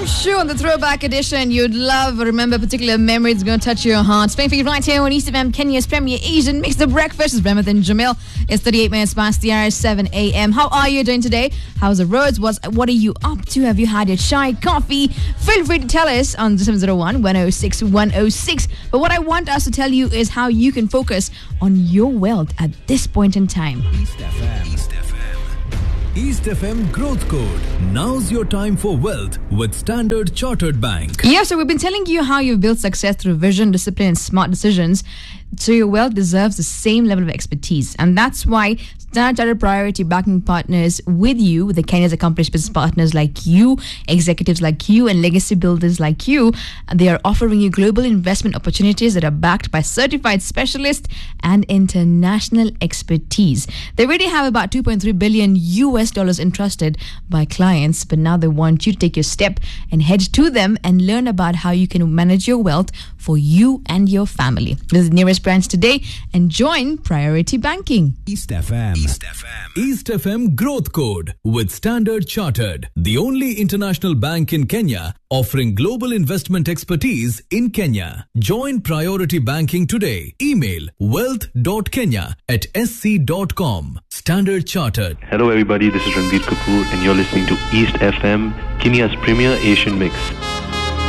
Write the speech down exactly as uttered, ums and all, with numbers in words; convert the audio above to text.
Sure, on the throwback edition, you'd love or remember a particular memory that's going to touch your heart. Playing for you right here on East F M, Kenya's premier Asian mix. The breakfast is Remeth and Jamil. It's thirty-eight minutes past the hour, seven a.m. How are you doing today? How's the roads? What's, what are you up to? Have you had your chai, coffee? Feel free to tell us on seven oh one, one oh six, one oh six. But what I want us to tell you is how you can focus on your wealth at this point in time. East F M. East F M. East F M Growth Code. Now's your time for wealth with Standard Chartered Bank. Yeah, so we've been telling you how you've built success through vision, discipline, and smart decisions. So your wealth deserves the same level of expertise. And that's why Standard Chartered Priority Banking partners with you, with the Kenya's accomplished business partners like you, executives like you, and legacy builders like you. They are offering you global investment opportunities that are backed by certified specialists and international expertise. They already have about two point three billion U S dollars entrusted by clients, but now they want you to take your step and head to them and learn about how you can manage your wealth for you and your family. Visit the nearest branch today and join Priority Banking. East F M. East F M. East F M Growth Code with Standard Chartered, the only international bank in Kenya offering global investment expertise in Kenya. Join Priority Banking today. Email wealth.kenya at sc dot com. Standard Chartered. Hello everybody, this is Ranbir Kapoor and you're listening to East F M, Kenya's premier Asian mix.